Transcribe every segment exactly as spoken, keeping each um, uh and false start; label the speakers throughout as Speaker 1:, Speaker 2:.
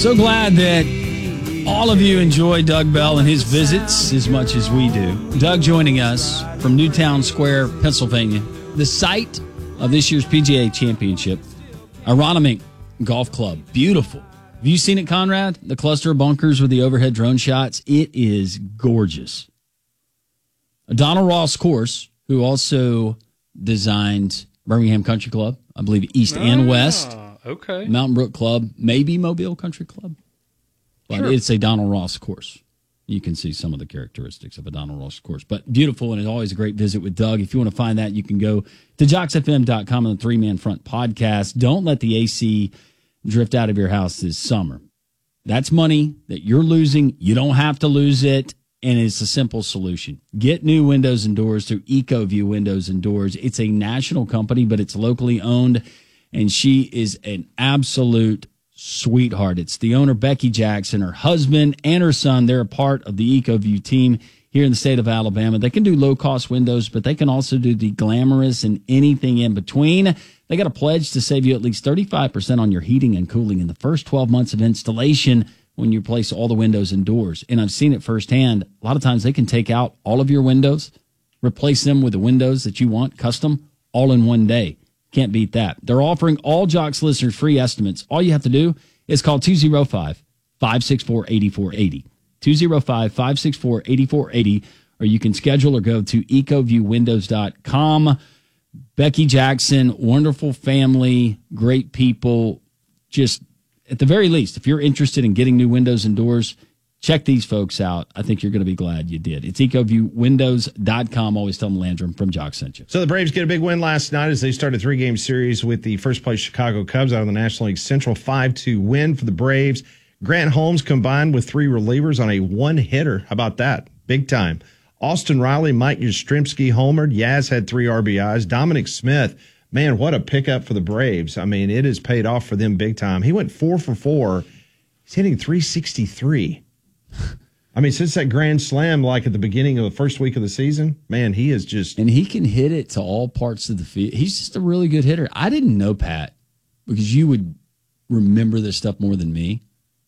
Speaker 1: So glad that all of you enjoy Doug Bell and his visits as much as we do. Doug joining us from Newtown Square, Pennsylvania, the site of this year's P G A Championship, Aronimink Golf Club. Beautiful. Have you seen it, Conrad? The cluster of bunkers with the overhead drone shots. It is gorgeous. A Donald Ross course, who also designed Birmingham Country Club, I believe East ah, and West.
Speaker 2: Okay.
Speaker 1: Mountain Brook Club, maybe Mobile Country Club. But sure. It's a Donald Ross course. You can see some of the characteristics of a Donald Ross course. But beautiful, and it's always a great visit with Doug. If you want to find that, you can go to jocks f m dot com on the Three Man Front podcast. Don't let the A C drift out of your house this summer. That's money that you're losing. You don't have to lose it, and it's a simple solution. Get new windows and doors through EcoView Windows and Doors. It's a national company, but it's locally owned, and she is an absolute sweetheart. It's the owner, Becky Jackson, her husband, and her son. They're a part of the EcoView team here in the state of Alabama. They can do low-cost windows, but they can also do the glamorous and anything in between. They got a pledge to save you at least thirty-five percent on your heating and cooling in the first twelve months of installation when you replace all the windows and doors. And I've seen it firsthand. A lot of times they can take out all of your windows, replace them with the windows that you want, custom, all in one day. Can't beat that. They're offering all Jocks listeners free estimates. All you have to do is call two oh five, five six four, eight four eight zero. two oh five, five six four, eight four eight zero, or you can schedule or go to ecoview windows dot com. Becky Jackson, wonderful family, great people. Just at the very least, if you're interested in getting new windows and doors, check these folks out. I think you're going to be glad you did. It's ecoview windows dot com. Always tell them Landrum from Jock sent you.
Speaker 3: So the Braves get a big win last night as they start a three-game series with the first-place Chicago Cubs out of the National League Central. five two win for the Braves. Grant Holmes combined with three relievers on a one-hitter. How about that? Big time. Austin Riley, Mike Yastrzemski homered. Yaz had three R B Is. Dominic Smith, man, what a pickup for the Braves. I mean, it has paid off for them big time. He went four for four. He's hitting three sixty-three. I mean, since that grand slam, like at the beginning of the first week of the season, man, he is just...
Speaker 1: And he can hit it to all parts of the field. He's just a really good hitter. I didn't know Pat, because you would remember this stuff more than me,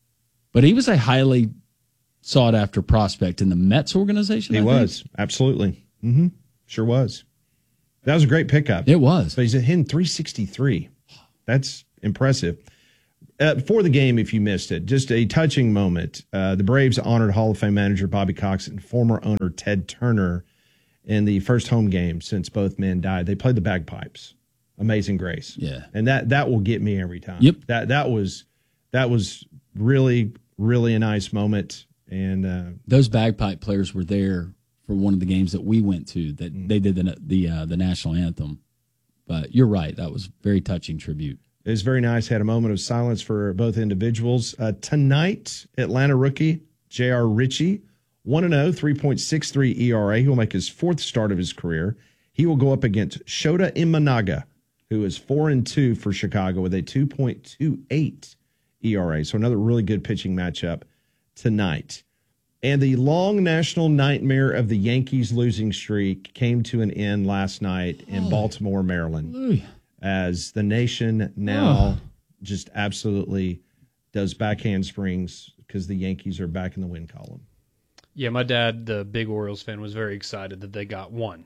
Speaker 1: but he was a highly sought-after prospect in the Mets organization.
Speaker 3: He
Speaker 1: I
Speaker 3: was,
Speaker 1: think.
Speaker 3: Absolutely. Mm-hmm. Sure was. That was a great pickup.
Speaker 1: It was.
Speaker 3: But he's hitting three sixty-three. That's impressive. Uh, for the game, if you missed it, just a touching moment. Uh, the Braves honored Hall of Fame manager Bobby Cox and former owner Ted Turner in the first home game since both men died. They played the bagpipes. Amazing Grace.
Speaker 1: Yeah.
Speaker 3: And that that will get me every time.
Speaker 1: Yep.
Speaker 3: That that was that was really, really a nice moment. And uh,
Speaker 1: those bagpipe players were there for one of the games that we went to that mm. they did the the uh, the national anthem. But you're right. That was a very touching tribute.
Speaker 3: It was very nice. Had a moment of silence for both individuals. Uh, tonight, Atlanta rookie J R. Ritchie, one and oh, three point six three E R A. He will make his fourth start of his career. He will go up against Shota Imanaga, who is four and two for Chicago with a two point two eight E R A. So another really good pitching matchup tonight. And the long national nightmare of the Yankees losing streak came to an end last night in oh. Baltimore, Maryland. Hallelujah. As the nation now oh. just absolutely does back handsprings because the Yankees are back in the win column.
Speaker 2: Yeah, my dad, the big Orioles fan, was very excited that they got one.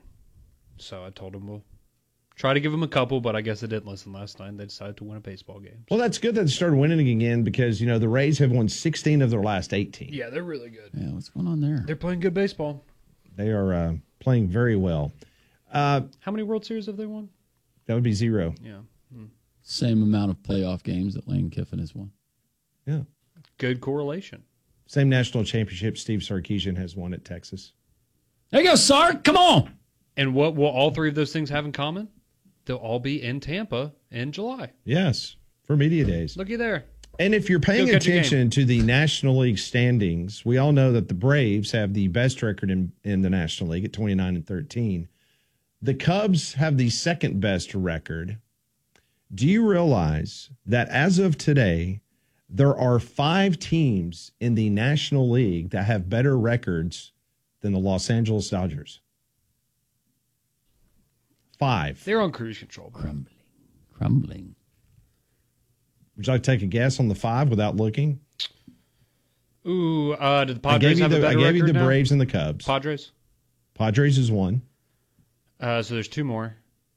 Speaker 2: So I told him we'll try to give them a couple, but I guess they didn't listen last night. They decided to win a baseball game.
Speaker 3: Well, that's good that they started winning again because, you know, the Rays have won sixteen of their last eighteen.
Speaker 2: Yeah, they're really good.
Speaker 1: Yeah, what's going on there?
Speaker 2: They're playing good baseball.
Speaker 3: They are uh, playing very well. Uh,
Speaker 2: How many World Series have they won?
Speaker 3: That would be zero.
Speaker 2: Yeah. Hmm.
Speaker 1: Same amount of playoff games that Lane Kiffin has won.
Speaker 3: Yeah.
Speaker 2: Good correlation.
Speaker 3: Same national championship Steve Sarkisian has won at Texas.
Speaker 1: There you go, Sark. Come on.
Speaker 2: And what will all three of those things have in common? They'll all be in Tampa in July.
Speaker 3: Yes, for media days.
Speaker 2: Looky there.
Speaker 3: And if you're paying attention to the National League standings, we all know that the Braves have the best record in, in the National League at twenty-nine and thirteen. The Cubs have the second best record. Do you realize that as of today, there are five teams in the National League that have better records than the Los Angeles Dodgers? Five.
Speaker 2: They're on cruise control. Bro.
Speaker 1: Crumbling. Crumbling.
Speaker 3: Would you like to take a guess on the five without looking?
Speaker 2: Ooh, uh, did the
Speaker 3: I
Speaker 2: Padres
Speaker 3: gave you
Speaker 2: have a
Speaker 3: the, I
Speaker 2: better
Speaker 3: gave you
Speaker 2: record
Speaker 3: the
Speaker 2: now?
Speaker 3: Braves and the Cubs.
Speaker 2: Padres?
Speaker 3: Padres is one.
Speaker 2: Uh, so there's two more.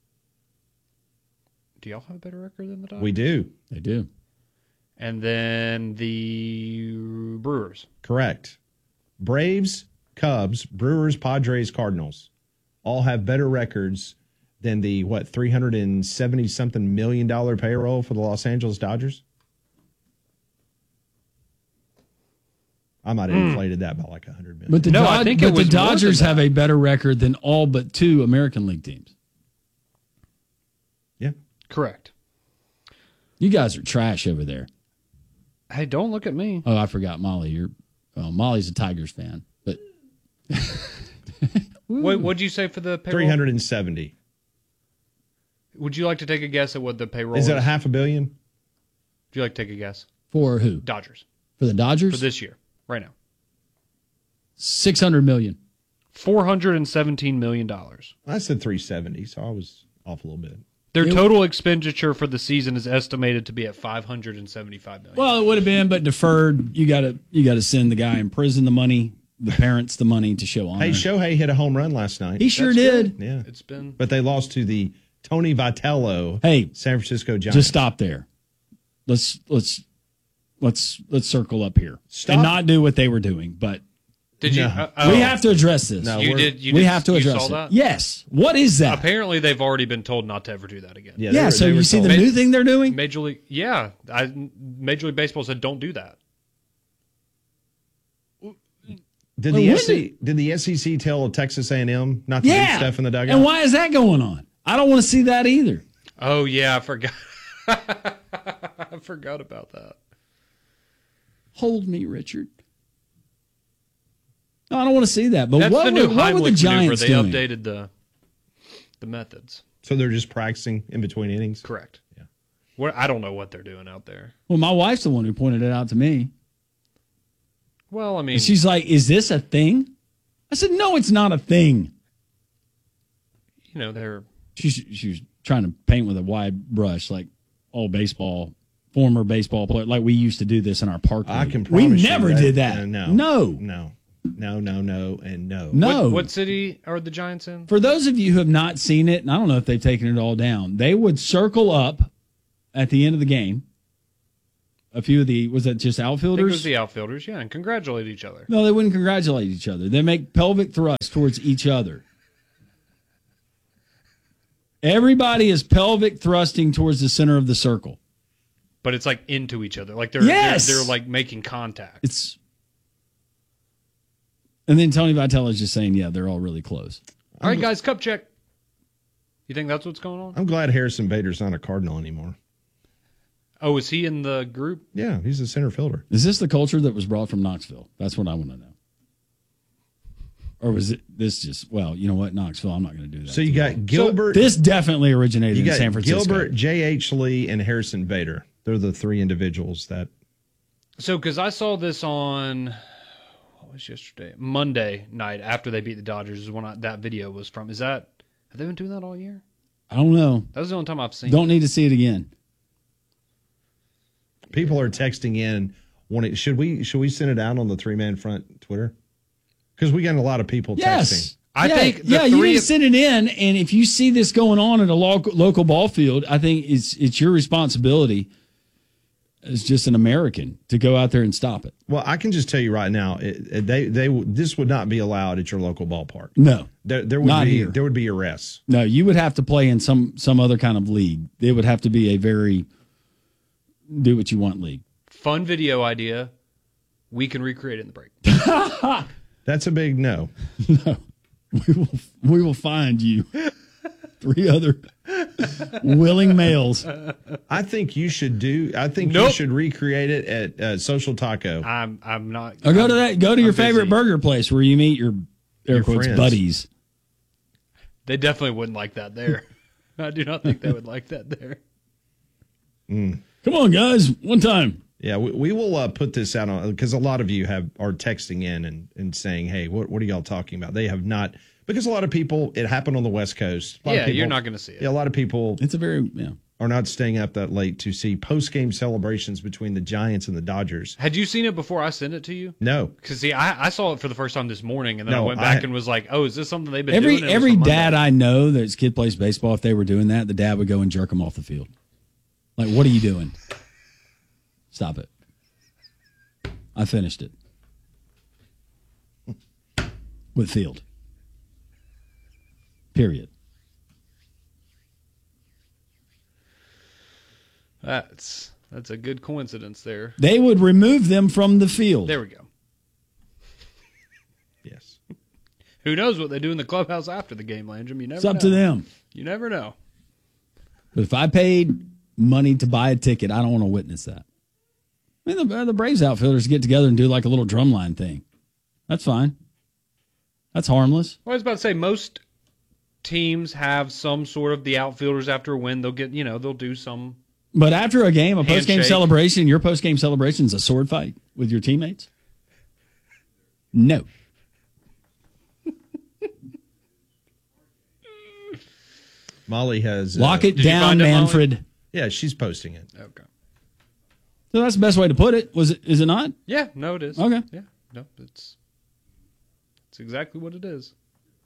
Speaker 2: Do y'all have a better record than the Dodgers?
Speaker 3: We do.
Speaker 1: They do.
Speaker 2: And then the Brewers.
Speaker 3: Correct. Braves, Cubs, Brewers, Padres, Cardinals all have better records than the, what, three hundred seventy something million dollar payroll for the Los Angeles Dodgers? I might have
Speaker 2: Mm.
Speaker 3: inflated that by like one hundred million.
Speaker 1: But the,
Speaker 2: No,
Speaker 1: Dod-
Speaker 2: I think it
Speaker 1: but the
Speaker 2: was more than
Speaker 1: Dodgers
Speaker 2: that.
Speaker 1: have a better record than all but two American League teams.
Speaker 3: Yeah.
Speaker 2: Correct.
Speaker 1: You guys are trash over there.
Speaker 2: Hey, don't look at me.
Speaker 1: Oh, I forgot Molly. You're well, Molly's a Tigers fan, but
Speaker 2: What what'd you say for the payroll?
Speaker 3: three hundred seventy.
Speaker 2: Would you like to take a guess at what the payroll
Speaker 3: Is
Speaker 2: is?
Speaker 3: that a half a billion?
Speaker 2: Would you like to take a guess?
Speaker 1: for who?
Speaker 2: Dodgers.
Speaker 1: For the Dodgers?
Speaker 2: For this year. Right now.
Speaker 1: six hundred million.
Speaker 2: four hundred seventeen million dollars.
Speaker 3: I said three seventy, so I was off a little bit.
Speaker 2: Their
Speaker 1: It-
Speaker 2: total expenditure for the season is estimated to be at five hundred seventy-five million dollars.
Speaker 1: Well, it would have been, but deferred. You got to you got to send the guy in prison the money, the parents the money to show honor.
Speaker 3: Hey, Shohei hit a home run last night.
Speaker 1: he sure
Speaker 2: That's
Speaker 1: did.
Speaker 3: yeah.
Speaker 2: It's been
Speaker 3: But they lost to the Tony Vitello
Speaker 1: Hey,
Speaker 3: San Francisco Giants.
Speaker 1: just stop there. Let's let's let's let's circle up here
Speaker 3: Stop.
Speaker 1: and not do what they were doing. But
Speaker 2: Did you?
Speaker 3: No.
Speaker 2: Uh, oh,
Speaker 1: we have to address this.
Speaker 3: No,
Speaker 2: You
Speaker 3: we're-
Speaker 2: did. You
Speaker 1: we
Speaker 2: did,
Speaker 1: have to
Speaker 2: you
Speaker 1: address
Speaker 2: saw
Speaker 1: it.
Speaker 2: that?
Speaker 1: Yes. What is that?
Speaker 2: Apparently, they've already been told not to ever do that again.
Speaker 3: Yeah, they
Speaker 1: yeah.
Speaker 3: were-
Speaker 1: So
Speaker 3: they
Speaker 1: you
Speaker 3: were
Speaker 1: see the
Speaker 3: told.
Speaker 1: new thing they're doing?
Speaker 2: Major League, yeah, I, Major League Baseball said don't do that.
Speaker 3: Did
Speaker 1: Well,
Speaker 3: the
Speaker 1: when
Speaker 3: S E did the S E C tell Texas A and M not to
Speaker 1: Yeah.
Speaker 3: do stuff in the dugout?
Speaker 1: And why is that going on? I don't want to see that either.
Speaker 2: Oh yeah, I forgot. I forgot about that.
Speaker 1: Hold me, Richard. No, I don't want to see that. But
Speaker 2: That's
Speaker 1: what,
Speaker 2: the new
Speaker 1: were, what were the
Speaker 2: Heimlich maneuver.
Speaker 1: Giants
Speaker 2: They
Speaker 1: doing?
Speaker 2: updated the the methods.
Speaker 3: So they're just practicing in between innings.
Speaker 2: Correct.
Speaker 3: Yeah.
Speaker 2: What I don't know what they're doing out there.
Speaker 1: Well, my wife's the one who pointed it out to me.
Speaker 2: Well, I mean,
Speaker 1: And she's like, "Is this a thing?" I said, "No, it's not a thing."
Speaker 2: you know, they're
Speaker 1: She's she was trying to paint with a wide brush, like all baseball, former baseball player, like we used to do this in our park.
Speaker 3: I
Speaker 1: league.
Speaker 3: can
Speaker 1: We
Speaker 3: promise you
Speaker 1: never
Speaker 3: that-
Speaker 1: did that.
Speaker 3: uh, no,
Speaker 1: no,
Speaker 3: no, no, no, no, and no.
Speaker 1: no.
Speaker 2: what, what city are the Giants in?
Speaker 1: For those of you who have not seen it, and I don't know if they've taken it all down, they would circle up at the end of the game. A few of the was that just
Speaker 2: I think it
Speaker 1: outfielders?
Speaker 2: was the outfielders, yeah, and congratulate each other.
Speaker 1: No, they wouldn't congratulate each other. They make pelvic thrusts towards each other. Everybody is pelvic thrusting towards the center of the circle.
Speaker 2: But it's like into each other, like they're
Speaker 1: Yes!
Speaker 2: they're, they're like making contact.
Speaker 1: It's and then Tony Vitello is just saying, yeah, they're all really close.
Speaker 2: All right, guys, cup check. You think that's what's going on?
Speaker 3: I'm glad Harrison Bader's not a Cardinal anymore.
Speaker 2: Oh, is he in the group?
Speaker 3: Yeah, he's a center fielder.
Speaker 1: Is this the culture that was brought from Knoxville? That's what I want to know. Or was it this just, well, you know what, Knoxville, I'm not going to do that.
Speaker 3: So you got Gilbert,
Speaker 1: This definitely originated
Speaker 3: you
Speaker 1: in
Speaker 3: got
Speaker 1: San Francisco.
Speaker 3: Gilbert, J H. Lee, and Harrison Bader. They're the three individuals that.
Speaker 2: So, because I saw this on what was yesterday, Monday night after they beat the Dodgers is when I, that video was from. Is that have they been doing that all year?
Speaker 1: I don't know.
Speaker 2: That was the only time I've seen.
Speaker 1: Don't need to see it again.
Speaker 3: People are texting in. Wanting, should we should we send it out on the three man front Twitter? Because we got a lot of people
Speaker 1: Yes.
Speaker 3: texting.
Speaker 2: I
Speaker 1: yeah,
Speaker 2: think the
Speaker 1: yeah, you
Speaker 2: three
Speaker 1: need to
Speaker 2: of-
Speaker 1: send it in, and if you see this going on at a local, local ball field, I think it's it's your responsibility as just an American to go out there and stop it.
Speaker 3: Well, I can just tell you right now, it, it- they they this would not be allowed at your local ballpark.
Speaker 1: No,
Speaker 3: There, there would
Speaker 1: Not
Speaker 3: be
Speaker 1: here.
Speaker 3: there would be arrests.
Speaker 1: no, you would have to play in some some other kind of league. It would have to be a very do what you want league.
Speaker 2: Fun video idea. We can recreate it in the break.
Speaker 3: That's a big no.
Speaker 1: No, we will we will find you three other willing males.
Speaker 3: I think you should do. I think you
Speaker 2: Nope.
Speaker 3: should recreate it at uh, Social Taco.
Speaker 2: I'm I'm not.
Speaker 1: Or go
Speaker 2: I'm-
Speaker 1: to that. Go to your
Speaker 2: I'm
Speaker 1: favorite
Speaker 2: busy.
Speaker 1: burger place where you meet your air
Speaker 3: Your
Speaker 1: quotes
Speaker 3: friends.
Speaker 1: buddies.
Speaker 2: They definitely wouldn't like that there. I do not think they would like that there.
Speaker 1: Come on, guys, one time.
Speaker 3: Yeah, we, we will uh, put this out on because a lot of you have are texting in and, and saying, "Hey, what what are y'all talking about?" They have not because a lot of people. It happened on the West Coast. A lot of
Speaker 2: Yeah, you're
Speaker 3: people-
Speaker 2: not going to see it.
Speaker 3: Yeah, a lot of people
Speaker 1: It's a very yeah.
Speaker 3: are not staying up that late to see post-game celebrations between the Giants and the Dodgers.
Speaker 2: Had you seen it before I sent it to you?
Speaker 3: No.
Speaker 2: Because, see, I, I saw it for the first time this morning, and then
Speaker 3: No,
Speaker 2: I went back
Speaker 3: I-
Speaker 2: and was like, oh, is this something they've been
Speaker 1: Every
Speaker 2: doing? And it was
Speaker 1: every
Speaker 2: on Monday.
Speaker 1: dad I know that's kid plays baseball, if they were doing that, the dad would go and jerk them off the field. Like, what are you doing? Stop it. I finished it. With Field. Period.
Speaker 2: That's that's a good coincidence there.
Speaker 1: They would remove them from the field.
Speaker 2: There we go.
Speaker 3: Yes.
Speaker 2: Who knows what they do in the clubhouse after the game, Landrum? You never
Speaker 1: It's up
Speaker 2: know.
Speaker 1: to them.
Speaker 2: You never know.
Speaker 1: But if I paid money to buy a ticket, I don't want to witness that. I mean, the, the Braves outfielders get together and do like a little drumline thing. That's fine. That's harmless.
Speaker 2: Well, I was about to say, most teams have some sort of the outfielders after a win. They'll get, you know, they'll do some.
Speaker 1: But after a game, a post-game
Speaker 2: Handshake.
Speaker 1: celebration, your post-game celebration is a sword fight with your teammates? No.
Speaker 3: Molly has.
Speaker 1: Lock
Speaker 3: uh,
Speaker 1: it
Speaker 2: Did you
Speaker 1: down,
Speaker 2: find it, Molly?
Speaker 1: Manfred.
Speaker 3: Yeah, she's posting it.
Speaker 2: Okay.
Speaker 1: So that's the best way to put it. Was it? Is it not?
Speaker 2: Yeah, no, it is.
Speaker 1: Okay.
Speaker 2: Yeah, no, it's it's exactly what it is.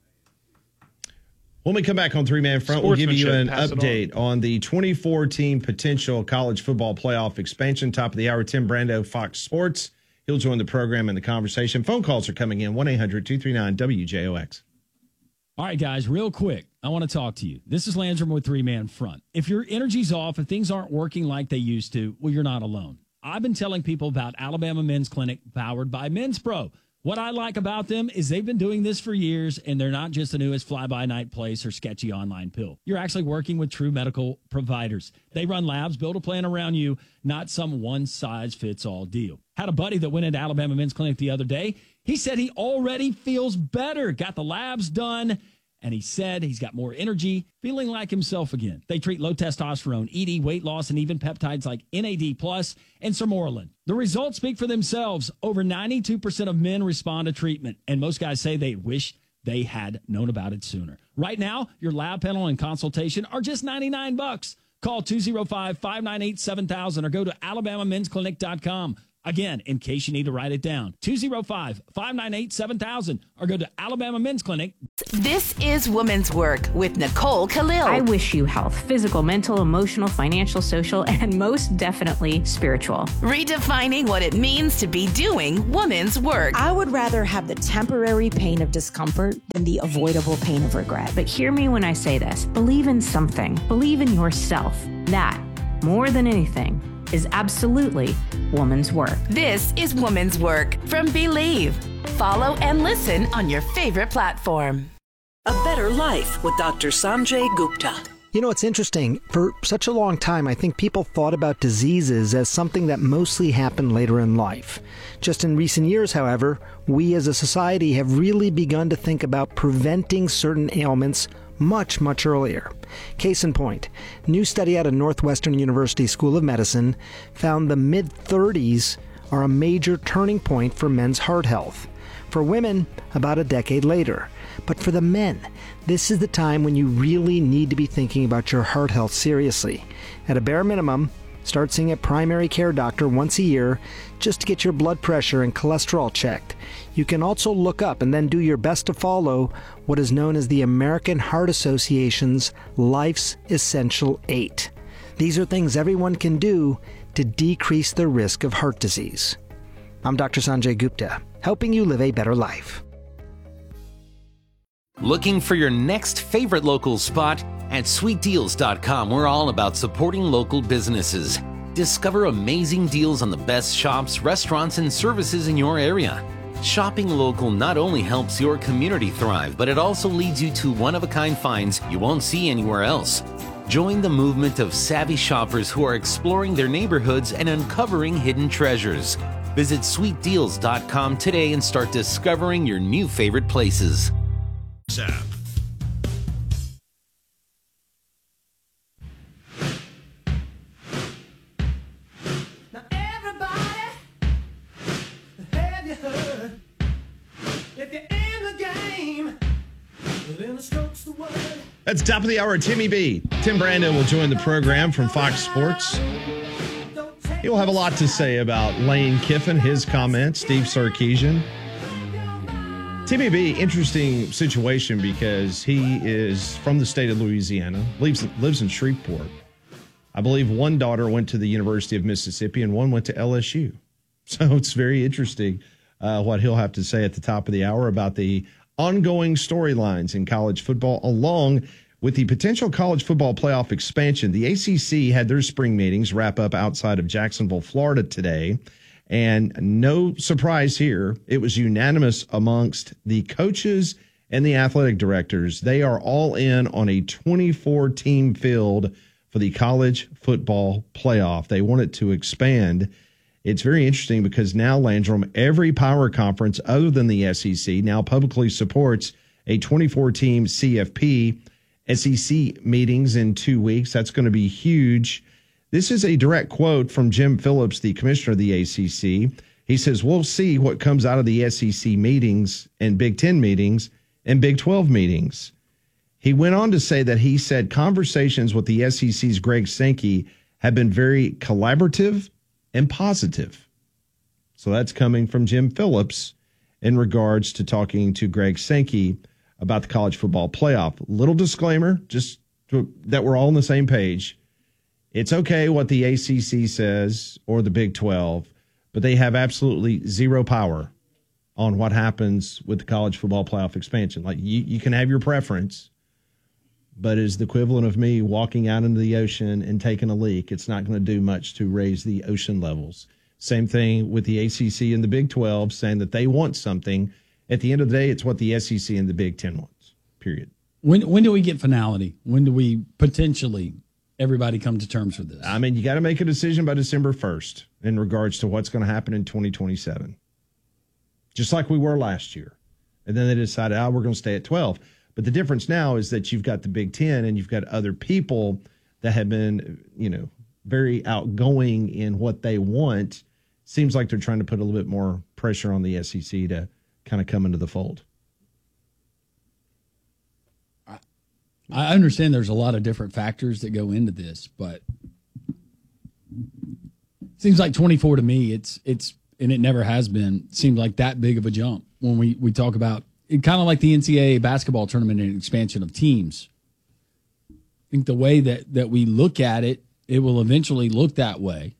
Speaker 3: When we come back on Three Man Front, we'll give you an
Speaker 2: Sportsmanship, pass it
Speaker 3: update on the twenty fourteen potential college football playoff expansion. Top of the hour, Tim Brando, Fox Sports. He'll join the program and the conversation. Phone calls are coming in, one eight hundred two three nine W J O X.
Speaker 1: All right, guys, real quick, I want to talk to you. This is Landrum with Three Man Front. If your energy's off, if things aren't working like they used to, well, you're not alone. I've been telling people about Alabama Men's Clinic, powered by Men's Pro. What I like about them is they've been doing this for years, and they're not just the newest fly-by-night place or sketchy online pill. You're actually working with true medical providers. They run labs, build a plan around you, not some one-size-fits-all deal. Had a buddy that went into Alabama Men's Clinic the other day. He said he already feels better, got the labs done, and he said he's got more energy, feeling like himself again. They treat low testosterone, E D, weight loss, and even peptides like N A D plus and Sermorelin. The results speak for themselves. Over ninety-two percent of men respond to treatment, and most guys say they wish they had known about it sooner. Right now, your lab panel and consultation are just ninety-nine bucks. Call two oh five, five nine eight, seven thousand or go to alabama men's clinic dot com. Again, in case you need to write it down, two oh five, five nine eight, seven thousand or go to Alabama Men's Clinic.
Speaker 4: This is Women's Work with Nicole Khalil.
Speaker 5: I wish you health, physical, mental, emotional, financial, social, and most definitely spiritual.
Speaker 4: Redefining what it means to be doing women's work.
Speaker 6: I would rather have the temporary pain of discomfort than the avoidable pain of regret.
Speaker 5: But hear me when I say this. Believe in something. Believe in yourself. That, more than anything, is absolutely woman's work.
Speaker 4: This is Women's Work from Believe. Follow and listen on your favorite platform.
Speaker 7: A Better Life with Doctor Sanjay Gupta.
Speaker 8: You know, it's interesting. For such a long time, I think people thought about diseases as something that mostly happened later in life. Just in recent years, however, we as a society have really begun to think about preventing certain ailments much, much earlier. Case in point, new study out of Northwestern University School of Medicine found the mid-thirties are a major turning point for men's heart health. For women, about a decade later. But for the men, this is the time when you really need to be thinking about your heart health seriously. At a bare minimum, start seeing a primary care doctor once a year just to get your blood pressure and cholesterol checked. You can also look up and then do your best to follow what is known as the American Heart Association's Life's Essential Eight. These are things everyone can do to decrease the risk of heart disease. I'm Doctor Sanjay Gupta, helping you live a better life.
Speaker 9: Looking for your next favorite local spot? At sweet deals dot com, we're all about supporting local businesses. Discover amazing deals on the best shops, restaurants, and services in your area. Shopping local not only helps your community thrive, but it also leads you to one-of-a-kind finds you won't see anywhere else. Join the movement of savvy shoppers who are exploring their neighborhoods and uncovering hidden treasures. Visit sweet deals dot com today and start discovering your new favorite places.
Speaker 10: Zap.
Speaker 11: Now everybody, have you heard? If you're in the game, then the stroke's the word.
Speaker 3: That's top of the hour, Timmy B. Tim Brando will join the program from Fox Sports. He will have a lot to say about Lane Kiffin, his comments, Steve Sarkisian. Timmy B, interesting situation because he is from the state of Louisiana, lives, lives in Shreveport. I believe one daughter went to the University of Mississippi and one went to L S U. So it's very interesting uh, what he'll have to say at the top of the hour about the ongoing storylines in college football, along with the potential college football playoff expansion. The A C C had their spring meetings wrap up outside of Jacksonville, Florida today. And no surprise here, it was unanimous amongst the coaches and the athletic directors. They are all in on a twenty-four team field for the college football playoff. They want it to expand. It's very interesting because now, Landrum, every power conference other than the S E C now publicly supports a twenty-four team C F P. S E C meetings in two weeks. That's going to be huge. This is a direct quote from Jim Phillips, the commissioner of the A C C. He says, we'll see what comes out of the S E C meetings and Big Ten meetings and Big twelve meetings. He went on to say that he said conversations with the S E C's Greg Sankey have been very collaborative and positive. So that's coming from Jim Phillips in regards to talking to Greg Sankey about the college football playoff. Little disclaimer, just to, that we're all on the same page. It's okay what the A C C says or the Big twelve, but they have absolutely zero power on what happens with the college football playoff expansion. Like you, you can have your preference, but it's the equivalent of me walking out into the ocean and taking a leak. It's not going to do much to raise the ocean levels. Same thing with the A C C and the Big twelve saying that they want something. At the end of the day, it's what the S E C and the Big Ten wants, period.
Speaker 1: When when do we get finality? When do we potentially everybody come to terms with this?
Speaker 3: I mean, you got to make a decision by December first in regards to what's going to happen in twenty twenty-seven. Just like we were last year. And then they decided, oh, we're going to stay at twelve. But the difference now is that you've got the Big Ten and you've got other people that have been, you know, very outgoing in what they want. Seems like they're trying to put a little bit more pressure on the S E C to kind of come into the fold.
Speaker 1: I understand there's a lot of different factors that go into this, but it seems like twenty-four to me, it's, it's, and it never has been, seemed like that big of a jump when we, we talk about it, kind of like the N C double A basketball tournament and expansion of teams. I think the way that, that we look at it, it will eventually look that way.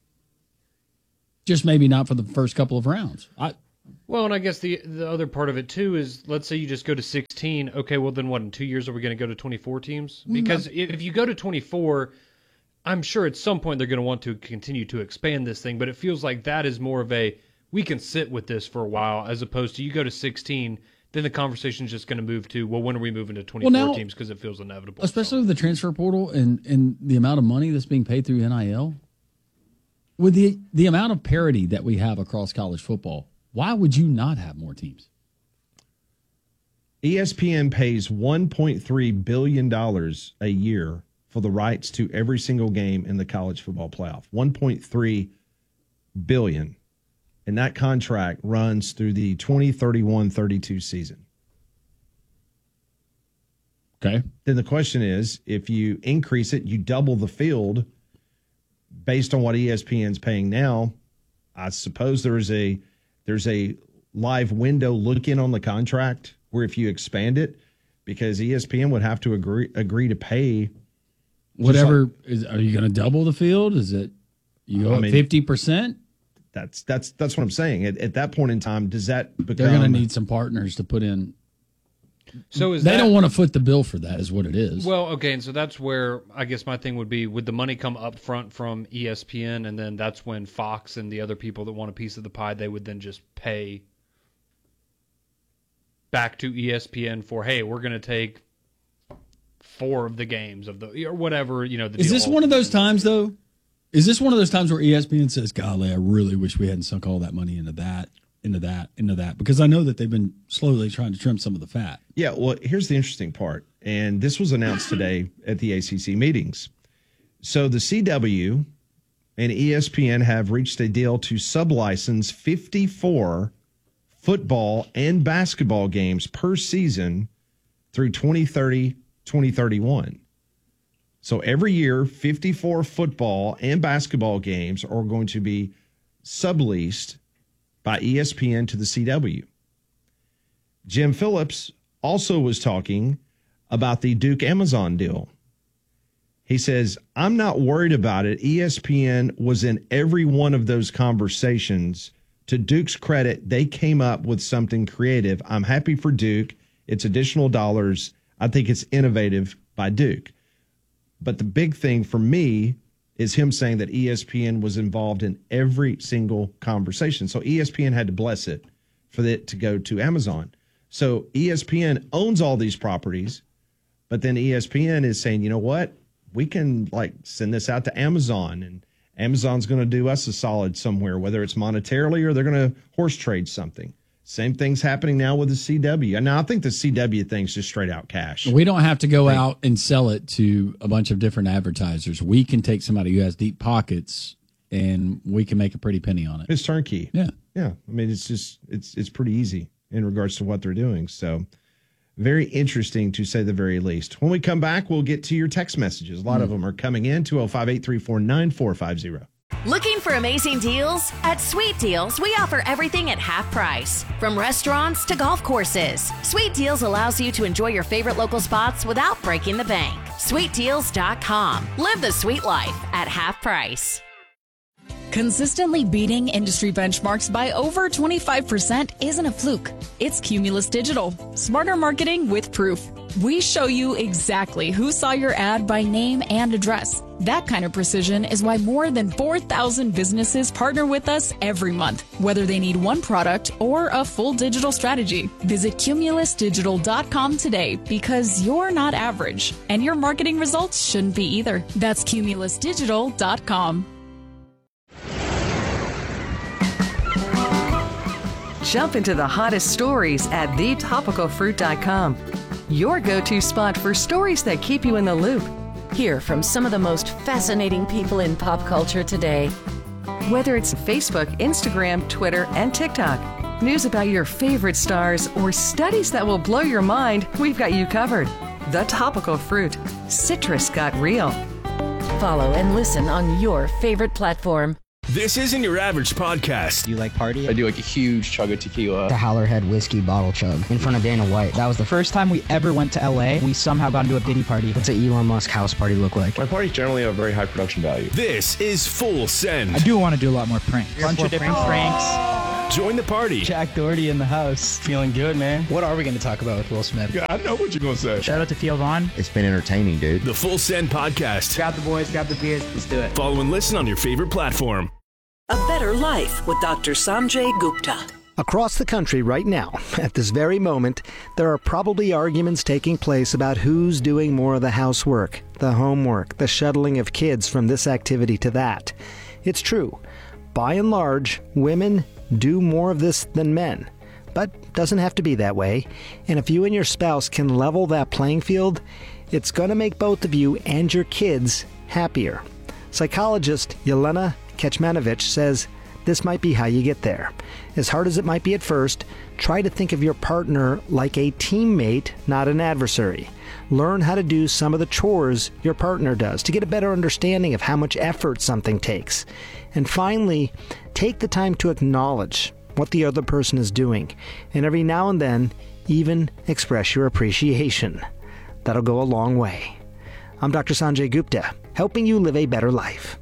Speaker 1: Just maybe not for the first couple of rounds. I,
Speaker 2: Well, and I guess the the other part of it, too, is let's say you just go to sixteen. Okay, well, then what, in two years are we going to go to twenty-four teams? Because mm-hmm. if you go to twenty-four, I'm sure at some point they're going to want to continue to expand this thing, but it feels like that is more of a, we can sit with this for a while, as opposed to you go to sixteen, then the conversation is just going to move to, well, when are we moving to twenty-four well, now, teams because it feels inevitable.
Speaker 1: Especially so. With the transfer portal and, and the amount of money that's being paid through N I L. With the the amount of parity that we have across college football, why would you not have more teams?
Speaker 3: E S P N pays one point three billion dollars a year for the rights to every single game in the college football playoff. one point three billion dollars. And that contract runs through the twenty thirty-one thirty-two season.
Speaker 1: Okay.
Speaker 3: Then the question is, if you increase it, you double the field based on what E S P N's paying now. I suppose there is a there's a live window look in on the contract where if you expand it, because E S P N would have to agree agree to pay
Speaker 1: whatever. Like, is, are you going to double the field? Is it you go I mean, fifty percent?
Speaker 3: That's that's that's what I'm saying. At, at that point in time, does that become?
Speaker 1: They're going to need some partners to put in.
Speaker 2: So is
Speaker 1: they
Speaker 2: that,
Speaker 1: don't want to foot the bill for that, is what it is.
Speaker 2: Well, okay, and so that's where I guess my thing would be: would the money come up front from E S P N, and then that's when Fox and the other people that want a piece of the pie, they would then just pay back to E S P N for, hey, we're going to take four of the games of the or whatever, you know. The
Speaker 1: is this one of those times though? Is this one of those times where E S P N says, "Golly, I really wish we hadn't sunk all that money into that." into that, into that, because I know that they've been slowly trying to trim some of the fat.
Speaker 3: Yeah, well, here's the interesting part, and this was announced today at the A C C meetings. So the C W and E S P N have reached a deal to sublicense fifty-four football and basketball games per season through twenty thirty twenty thirty-one. So every year, fifty-four football and basketball games are going to be subleased by E S P N to the C W. Jim Phillips also was talking about the Duke Amazon deal. He says, I'm not worried about it. E S P N was in every one of those conversations. To Duke's credit, they came up with something creative. I'm happy for Duke. It's additional dollars. I think it's innovative by Duke. But the big thing for me is him saying that E S P N was involved in every single conversation. So E S P N had to bless it for it to go to Amazon. So E S P N owns all these properties, but then E S P N is saying, you know what? We can like send this out to Amazon, and Amazon's going to do us a solid somewhere, whether it's monetarily or they're going to horse trade something. Same thing's happening now with the C W. Now, I think the C W thing's just straight out cash.
Speaker 1: We don't have to go right. out and sell it to a bunch of different advertisers. We can take somebody who has deep pockets, and we can make a pretty penny on it.
Speaker 3: It's turnkey.
Speaker 1: Yeah.
Speaker 3: Yeah. I mean, it's just, it's it's pretty easy in regards to what they're doing. So very interesting, to say the very least. When we come back, we'll get to your text messages. A lot mm. of them are coming in, two oh five, eight three four, nine four five zero.
Speaker 4: Looking for amazing deals? At Sweet Deals, we offer everything at half price. From restaurants to golf courses, Sweet Deals allows you to enjoy your favorite local spots without breaking the bank. sweet deals dot com. Live the sweet life at half price.
Speaker 10: Consistently beating industry benchmarks by over twenty-five percent isn't a fluke. It's Cumulus Digital. Smarter marketing with proof. We show you exactly who saw your ad by name and address. That kind of precision is why more than four thousand businesses partner with us every month, whether they need one product or a full digital strategy. Visit cumulus digital dot com today, because you're not average, and your marketing results shouldn't be either. That's cumulus digital dot com.
Speaker 12: Jump into the hottest stories at the topical fruit dot com. Your go-to spot for stories that keep you in the loop.
Speaker 13: Hear from some of the most fascinating people in pop culture today.
Speaker 12: Whether it's Facebook, Instagram, Twitter, and TikTok, news about your favorite stars, or studies that will blow your mind, we've got you covered. The Topical Fruit. Citrus got real.
Speaker 13: Follow and listen on your favorite platform.
Speaker 14: This isn't your average podcast.
Speaker 15: Do you like party?
Speaker 16: I do like a huge chug of tequila.
Speaker 15: The Howlerhead whiskey bottle chug in front of Dana White. That was the first time we ever went to L A. We somehow got into a Diddy party. What's an Elon Musk house party look like?
Speaker 16: My parties generally have very high production value.
Speaker 14: This is Full Send.
Speaker 15: I do want to do a lot more pranks. A bunch of different pranks. pranks.
Speaker 14: Join the party.
Speaker 15: Jack Doherty in the house.
Speaker 16: Feeling good, man.
Speaker 15: What are we going to talk about with Will Smith?
Speaker 16: Yeah, I know what you're going to say.
Speaker 15: Shout out to Theo Vaughn.
Speaker 17: It's been entertaining, dude.
Speaker 14: The Full Send podcast.
Speaker 15: Grab the boys, grab the beers. Let's do it.
Speaker 14: Follow and listen on your favorite platform.
Speaker 7: A Better Life with Doctor Sanjay Gupta.
Speaker 8: Across the country right now, at this very moment, there are probably arguments taking place about who's doing more of the housework, the homework, the shuttling of kids from this activity to that. It's true. By and large, women do more of this than men. But doesn't have to be that way. And if you and your spouse can level that playing field, it's going to make both of you and your kids happier. Psychologist Yelena Kecmanovic says this might be how you get there. As hard as it might be at first, try to think of your partner like a teammate, not an adversary. Learn how to do some of the chores your partner does to get a better understanding of how much effort something takes. And finally, take the time to acknowledge what the other person is doing, and every now and then, even express your appreciation. That'll go a long way. I'm Doctor Sanjay Gupta, helping you live a better life.